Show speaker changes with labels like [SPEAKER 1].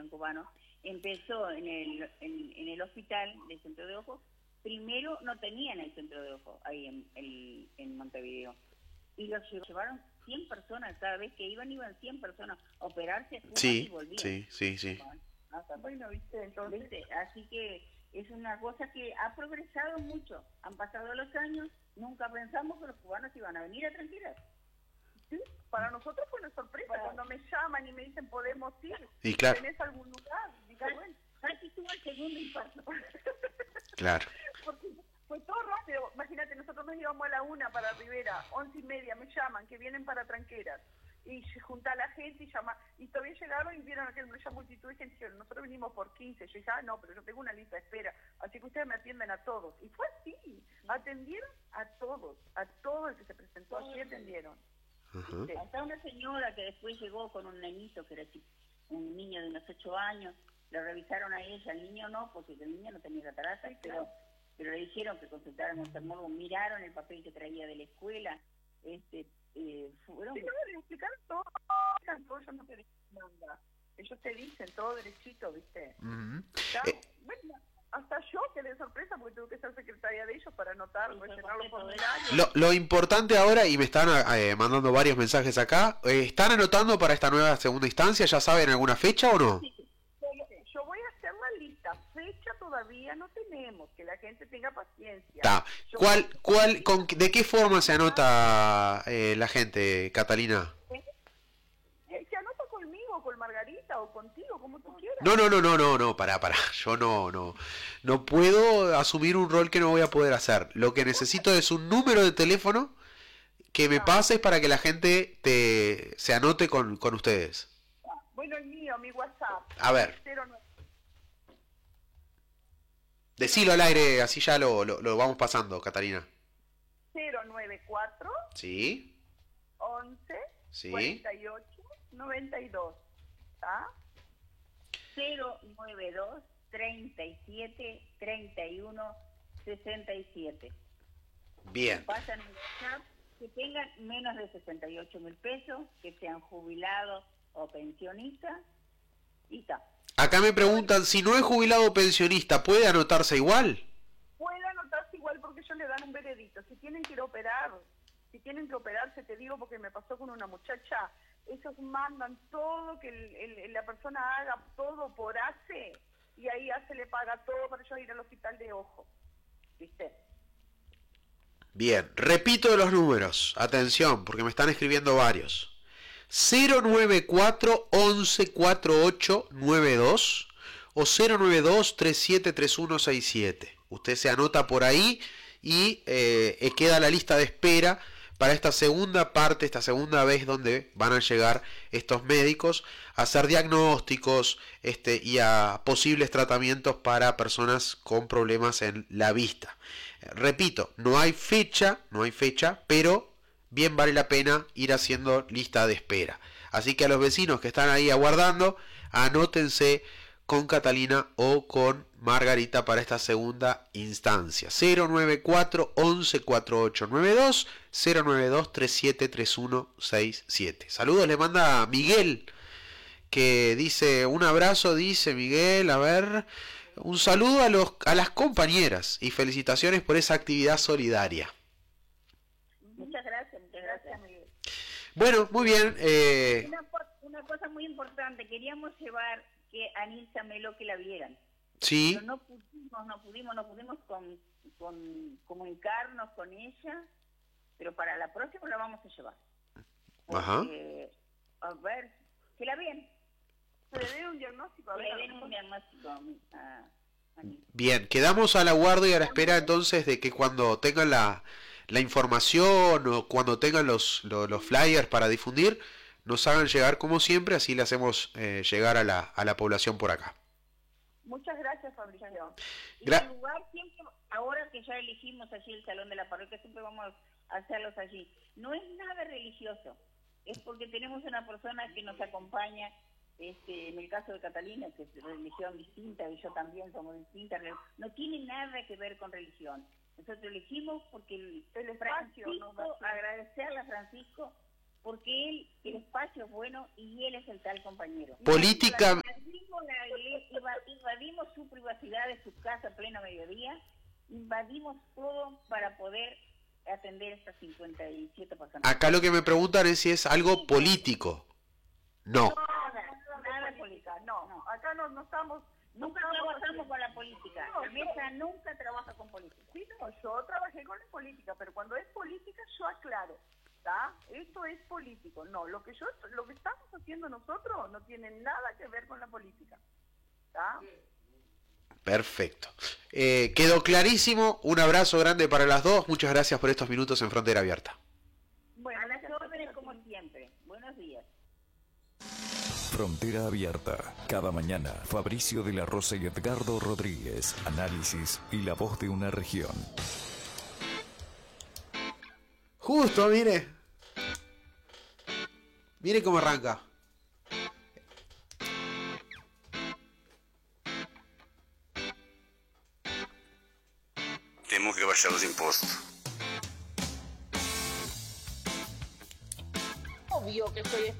[SPEAKER 1] en cubano, empezó en el hospital del centro de ojos. Primero no tenían el centro de ojos ahí en Montevideo. Y los llevaron 100 personas, cada vez que iban 100 personas a operarse y volvían.
[SPEAKER 2] Sí.
[SPEAKER 1] Bueno, ¿viste? Entonces, ¿viste? Así que es una cosa que ha progresado mucho. Han pasado los años, nunca pensamos que los cubanos iban a venir a tranquilar.
[SPEAKER 3] Sí, para nosotros fue una sorpresa cuando me llaman y me dicen podemos ir.
[SPEAKER 2] Y claro.
[SPEAKER 3] ¿Tenés algún lugar? Digo, bueno,
[SPEAKER 1] aquí tuvo el segundo infarto.
[SPEAKER 2] Claro.
[SPEAKER 3] Porque fue todo rápido. Imagínate, nosotros nos íbamos a la 1 para Rivera, 11:30, me llaman, que vienen para Tranqueras. Y se junta la gente y llama, y todavía llegaron y vieron aquella multitud de gente, dijeron, nosotros vinimos por 15. Yo dije, no, pero yo tengo una lista de espera, así que ustedes me atienden a todos. Y fue así, atendieron a todos el que se presentó, así atendieron.
[SPEAKER 2] Uh-huh.
[SPEAKER 1] Hasta una señora que después llegó con un nenito, que era un niño de unos 8 años, le revisaron a ella, al niño no, porque el niño no tenía catarata, pero le dijeron que consultaran un oftalmólogo, miraron el papel que traía de la escuela, fueron...
[SPEAKER 3] Sí, no, le explicaron todo, ellos no te dicen nada, ellos te dicen todo derechito, ¿viste?
[SPEAKER 2] Uh-huh.
[SPEAKER 3] Bueno, hasta yo quedé sorpresa porque tuve que ser secretaria de ellos para anotar, rellenar los formularios.
[SPEAKER 2] Lo importante ahora, y me están mandando varios mensajes acá, ¿están anotando para esta nueva segunda instancia? ¿Ya saben alguna fecha o no?
[SPEAKER 3] Sí. Yo voy a hacer la lista, fecha todavía no tenemos, que la gente tenga paciencia.
[SPEAKER 2] ¿De qué forma se anota la gente, Catalina?
[SPEAKER 3] Se anota conmigo, con Margarita o contigo, como tú quieras.
[SPEAKER 2] No, pará, yo no puedo asumir un rol que no voy a poder hacer. Lo que necesito es un número de teléfono que me pases para que la gente se anote con ustedes.
[SPEAKER 3] Bueno, el mío, mi WhatsApp.
[SPEAKER 2] A ver. Decilo al aire, así ya lo vamos pasando, Catalina.
[SPEAKER 3] 094
[SPEAKER 2] Sí.
[SPEAKER 3] 11
[SPEAKER 2] Sí.
[SPEAKER 3] 48 92. ¿Está?
[SPEAKER 1] 092 37 31 67.
[SPEAKER 2] Bien.
[SPEAKER 1] Pasan en WhatsApp, que tengan menos de 68.000 pesos, que sean jubilados o pensionistas, y está.
[SPEAKER 2] Acá me preguntan, si no es jubilado o pensionista, ¿puede anotarse igual?
[SPEAKER 3] Puede anotarse igual porque ellos le dan un veredicto. Si tienen que operarse, te digo porque me pasó con una muchacha, ellos mandan todo, que la persona haga todo por ACE, y ahí ACE le paga todo para ellos ir al hospital de ojo. ¿Viste?
[SPEAKER 2] Bien, repito los números, atención, porque me están escribiendo varios. 094 11 48 92 o 092 37 31 67. Usted se anota por ahí y queda la lista de espera para esta segunda parte, esta segunda vez donde van a llegar estos médicos a hacer diagnósticos y a posibles tratamientos para personas con problemas en la vista. Repito, no hay fecha, pero bien vale la pena ir haciendo lista de espera. Así que a los vecinos que están ahí aguardando, anótense con Catalina o con Margarita para esta segunda instancia. 094 11 48 92 092 37 31 67. Saludos le manda Miguel, que dice, un abrazo, dice Miguel, a ver, un saludo a las compañeras y felicitaciones por esa actividad solidaria.
[SPEAKER 1] Muchas gracias, Miguel.
[SPEAKER 2] Bueno, muy bien.
[SPEAKER 1] Una cosa muy importante, queríamos llevar que a Nilsa Melo que la vieran.
[SPEAKER 2] Sí.
[SPEAKER 1] Pero no pudimos comunicarnos con ella, pero para la próxima la vamos a llevar.
[SPEAKER 2] Ajá.
[SPEAKER 1] A ver, que la vean.
[SPEAKER 3] Se le den un diagnóstico. A
[SPEAKER 1] Nilsa.
[SPEAKER 2] Bien, quedamos a la guardia y a la espera entonces de que cuando tengan la información o cuando tengan los flyers para difundir, nos hagan llegar como siempre, así le hacemos llegar a la población por acá.
[SPEAKER 3] Muchas gracias, Fabricio.
[SPEAKER 1] Y el lugar siempre, ahora que ya elegimos allí el salón de la parroquia, siempre vamos a hacerlos allí. No es nada religioso, es porque tenemos una persona que nos acompaña, en el caso de Catalina, que es de religión distinta, y yo también somos distintas, no tiene nada que ver con religión. Nosotros elegimos porque el espacio, agradecerle a Francisco, porque el espacio es bueno y él es el tal compañero.
[SPEAKER 2] Política...
[SPEAKER 1] La privacidad de su casa a pleno mediodía, invadimos todo para poder atender a estas 57 personas.
[SPEAKER 2] Acá lo que me preguntan es si es algo político. No.
[SPEAKER 1] Nada política,
[SPEAKER 3] No, acá no estamos...
[SPEAKER 1] Nunca trabajamos con la política. La mesa nunca trabaja con política.
[SPEAKER 3] Sí, no, yo trabajé con la política, pero cuando es política yo aclaro, ¿está? Esto es político. No, lo que estamos haciendo nosotros no tiene nada que ver con la política, ¿está?
[SPEAKER 2] Perfecto. Quedó clarísimo. Un abrazo grande para las dos. Muchas gracias por estos minutos en Frontera Abierta.
[SPEAKER 1] Bueno, a las órdenes como siempre. Buenos días.
[SPEAKER 4] Frontera Abierta. Cada mañana, Fabricio de la Rosa y Edgardo Rodríguez. Análisis y la voz de una región.
[SPEAKER 2] Justo, mire. Mire cómo arranca.
[SPEAKER 5] Temos que baixar os impostos.
[SPEAKER 6] Obvio que estoy